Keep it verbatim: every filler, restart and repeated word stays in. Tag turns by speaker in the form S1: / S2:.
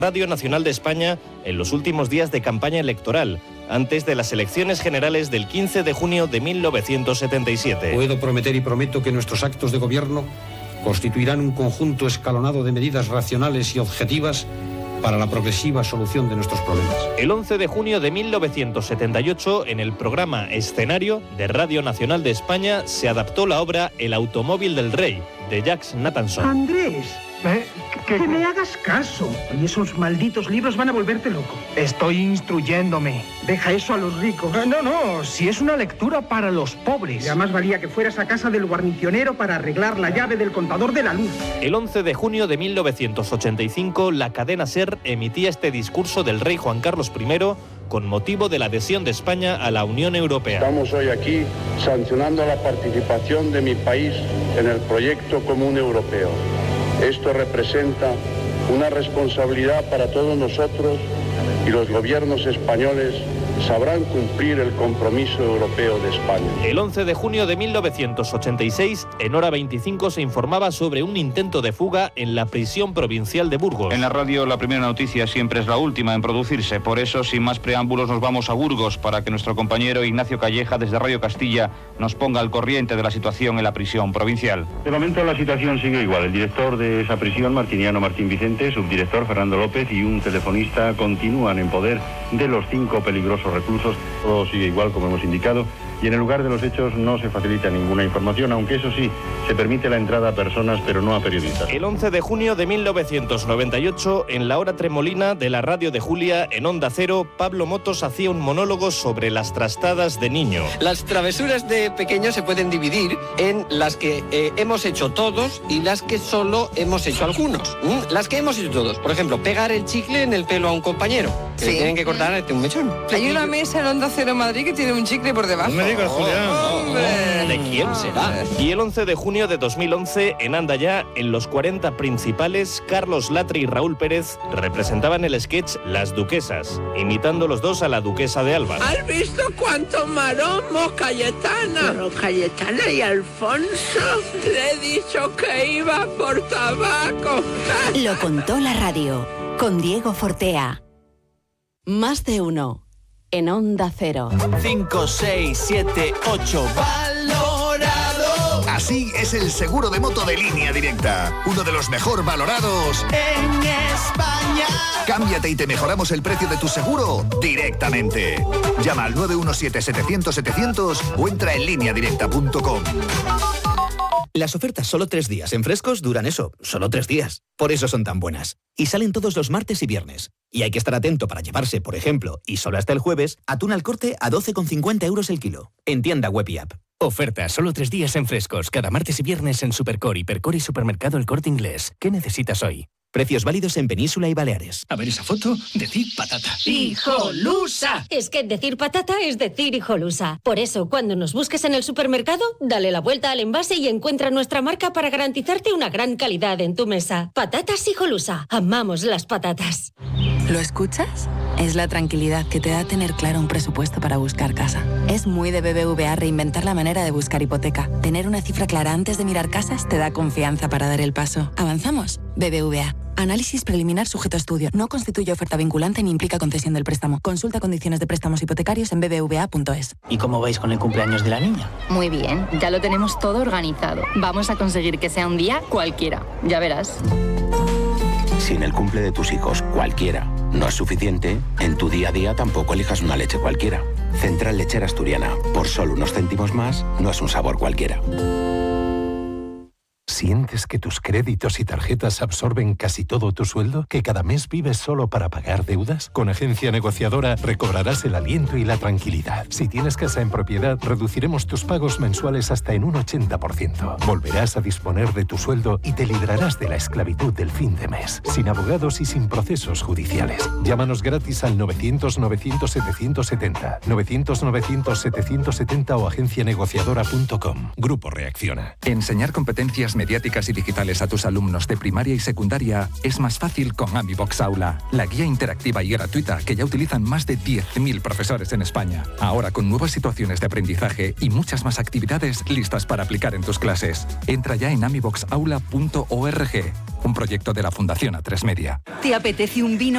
S1: Radio Nacional de España en los últimos días de campaña electoral, antes de las elecciones generales del quince de junio de mil novecientos setenta y siete.
S2: Puedo prometer y prometo que nuestros actos de gobierno constituirán un conjunto escalonado de medidas racionales y objetivas para la progresiva solución de nuestros problemas.
S1: El once de junio de mil novecientos setenta y ocho, en el programa Escenario de Radio Nacional de España, se adaptó la obra El automóvil del rey, de Jacques Nathanson.
S3: Andrés, ¿Eh? ¿Qué? Que me hagas caso. Y esos malditos libros van a volverte loco.
S4: Estoy instruyéndome.
S3: Deja eso a los ricos.
S4: Ah, no, no, si es una lectura para los pobres.
S3: Ya más valía que fueras a casa del guarnicionero para arreglar la llave del contador de la luz.
S1: El once de junio de mil novecientos ochenta y cinco, la cadena SER emitía este discurso del rey Juan Carlos primero con motivo de la adhesión de España a la Unión Europea.
S5: Estamos hoy aquí sancionando la participación de mi país en el proyecto común europeo. Esto representa una responsabilidad para todos nosotros y los gobiernos españoles sabrán cumplir el compromiso europeo de España.
S1: El once de junio de mil novecientos ochenta y seis, en Hora veinticinco, se informaba sobre un intento de fuga en la prisión provincial de Burgos.
S6: En la radio la primera noticia siempre es la última en producirse, por eso sin más preámbulos nos vamos a Burgos para que nuestro compañero Ignacio Calleja desde Radio Castilla nos ponga al corriente de la situación en la prisión provincial.
S7: De momento la situación sigue igual. El director de esa prisión, Martiniano Martín Vicente, subdirector Fernando López y un telefonista continúan en poder de los cinco peligrosos reclusos. Todo sigue igual, como hemos indicado, y en el lugar de los hechos no se facilita ninguna información, aunque eso sí, se permite la entrada a personas, pero no a periodistas.
S1: El once de junio de mil novecientos noventa y ocho, en la hora tremolina de la radio de Julia, en Onda Cero, Pablo Motos hacía un monólogo sobre las trastadas de niño.
S8: Las travesuras de pequeño se pueden dividir en las que eh, hemos hecho todos y las que solo hemos hecho algunos. ¿Mm? Las que hemos hecho todos, por ejemplo, pegar el chicle en el pelo a un compañero, que sí. le tienen que cortar este un mechón.
S9: Hay una mesa en Onda Cero Madrid que tiene un chicle por debajo.
S1: No me digas, Julián.
S9: ¡Hombre!
S1: ¿De quién será? Y el once de junio de dos mil once, en Anda Ya, en los cuarenta principales, Carlos Latre y Raúl Pérez representaban el sketch Las Duquesas, imitando los dos a la duquesa de Alba.
S10: ¿Has visto cuántos maromos, Cayetana? Pero Cayetana y Alfonso, le he dicho que iba por tabaco.
S11: Lo contó la radio, con Diego Fortea. Más de uno. En Onda Cero.
S12: cinco, seis, siete, ocho. ¡Valorado!
S13: Así es el seguro de moto de Línea Directa. Uno de los mejor valorados
S12: en España.
S13: Cámbiate y te mejoramos el precio de tu seguro directamente. Llama al nueve uno siete, setecientos, setecientos o entra en línea directa punto com.
S14: Las ofertas solo tres días en Frescos duran eso, solo tres días. Por eso son tan buenas. Y salen todos los martes y viernes. Y hay que estar atento para llevarse, por ejemplo, y solo hasta el jueves, atún al corte a doce con cincuenta euros el kilo. En tienda web y app.
S15: Ofertas solo tres días en Frescos, cada martes y viernes en Supercore, Hipercore y Supermercado El Corte Inglés. ¿Qué necesitas hoy?
S14: Precios válidos en Península y Baleares.
S16: A ver esa foto, decir patata.
S17: ¡Hijolusa! Es que decir patata es decir hijolusa. Por eso, cuando nos busques en el supermercado, dale la vuelta al envase y encuentra nuestra marca para garantizarte una gran calidad en tu mesa. Patatas Hijolusa. Amamos las patatas.
S18: ¿Lo escuchas? Es la tranquilidad que te da tener claro un presupuesto para buscar casa. Es muy de B B V A reinventar la manera de buscar hipoteca. Tener una cifra clara antes de mirar casas te da confianza para dar el paso. ¿Avanzamos? B B V A. Análisis preliminar sujeto a estudio. No constituye oferta vinculante ni implica concesión del préstamo. Consulta condiciones de préstamos hipotecarios en b b v a punto es.
S19: ¿Y cómo vais con el cumpleaños de la niña?
S20: Muy bien, ya lo tenemos todo organizado. Vamos a conseguir que sea un día cualquiera. Ya verás.
S21: Si en el cumple de tus hijos cualquiera no es suficiente, en tu día a día tampoco elijas una leche cualquiera. Central Lechera Asturiana. Por solo unos céntimos más, no es un sabor cualquiera.
S22: ¿Sientes que tus créditos y tarjetas absorben casi todo tu sueldo? ¿Que cada mes vives solo para pagar deudas? Con Agencia Negociadora recobrarás el aliento y la tranquilidad. Si tienes casa en propiedad, reduciremos tus pagos mensuales hasta en un ochenta por ciento. Volverás a disponer de tu sueldo y te librarás de la esclavitud del fin de mes, sin abogados y sin procesos judiciales. Llámanos gratis al novecientos, novecientos, setecientos setenta, novecientos, novecientos, setecientos setenta o agencia negociadora punto com. Grupo Reacciona.
S23: Enseñar competencias mediáticas y digitales a tus alumnos de primaria y secundaria es más fácil con AmiBox Aula, la guía interactiva y gratuita que ya utilizan más de diez mil profesores en España. Ahora con nuevas situaciones de aprendizaje y muchas más actividades listas para aplicar en tus clases. Entra ya en amibox aula punto org, un proyecto de la Fundación A tres Media.
S24: ¿Te apetece un vino